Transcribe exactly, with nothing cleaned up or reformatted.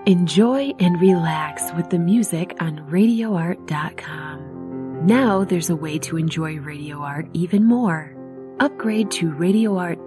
Enjoy and relax with the music on radio art dot com. Now there's a way to enjoy radio art even more. Upgrade to radio art